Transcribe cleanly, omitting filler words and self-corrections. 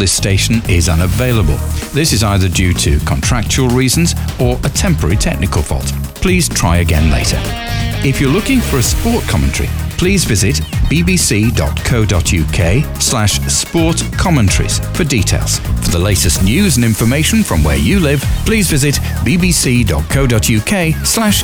this station is unavailable. This is either due to contractual reasons or a temporary technical fault. Please try again later. If you're looking for a sport commentary, please visit bbc.co.uk/sport commentaries for details. For the latest news and information from where you live, please visit bbc.co.uk/